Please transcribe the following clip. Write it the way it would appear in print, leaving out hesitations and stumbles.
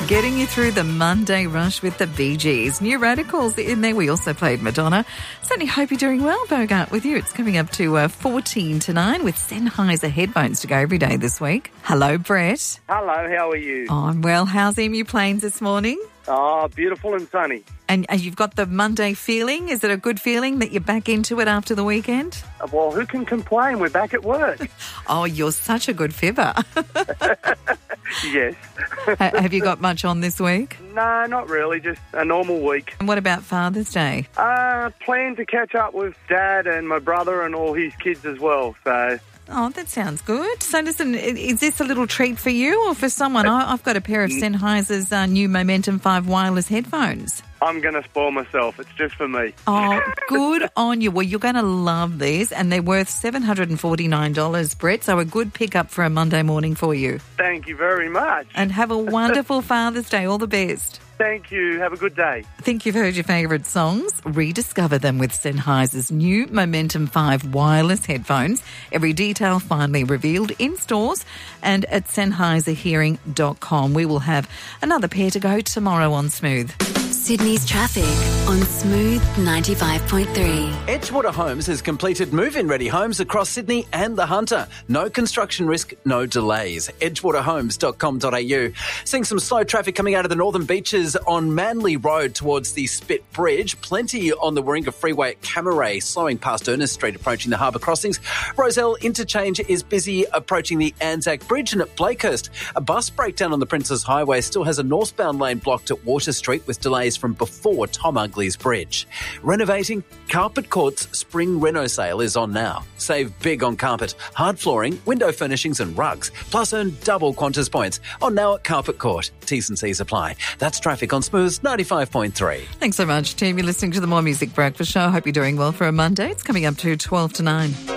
Getting you through the Monday rush with the Bee Gees. New Radicals in there. We also played Madonna. Certainly hope you're doing well, Bogart, with you. It's coming up to 14 to 9 with Sennheiser headphones to go every day this week. Hello, Brett. Hello, how are you? I'm well. How's Emu Plains this morning? Oh, beautiful and sunny. And you've got the Monday feeling? Is it a good feeling that you're back into it after the weekend? Well, who can complain? We're back at work. Oh, you're such a good fibber. Yes. Have you got much on this week? No, not really, just a normal week. And what about Father's Day? Plan to catch up with Dad and my brother and all his kids as well, so... Oh, that sounds good. So listen, is this a little treat for you or for someone? I've got a pair of Sennheiser's new Momentum 5 wireless headphones. I'm going to spoil myself. It's just for me. Oh, good on you. Well, you're going to love these, and they're worth $749, Brett, so a good pickup for a Monday morning for you. Thank you very much. And have a wonderful Father's Day. All the best. Thank you. Have a good day. I think you've heard your favourite songs. Rediscover them with Sennheiser's new Momentum 5 wireless headphones. Every detail finally revealed in stores and at Sennheiserhearing.com. We will have another pair to go tomorrow on Smooth. Sydney's traffic on Smooth 95.3. Edgewater Homes has completed move-in ready homes across Sydney and the Hunter. No construction risk, no delays. edgewaterhomes.com.au. Seeing some slow traffic coming out of the northern beaches on Manly Road towards the Spit Bridge. Plenty on the Warringah Freeway at Camaray, slowing past Ernest Street, approaching the harbour crossings. Rozelle Interchange is busy approaching the Anzac Bridge, and at Blakehurst, a bus breakdown on the Princes Highway still has a northbound lane blocked at Water Street with delays from before Tom Ugley's Bridge. Renovating? Carpet Court's Spring Reno sale is on now. Save big on carpet, hard flooring, window furnishings and rugs, plus earn double Qantas points on now at Carpet Court. T's and C's apply. That's traffic on Smooth 95.3. Thanks so much, team. You're listening to the More Music Breakfast Show. I hope you're doing well for a Monday. It's coming up to 12 to 9.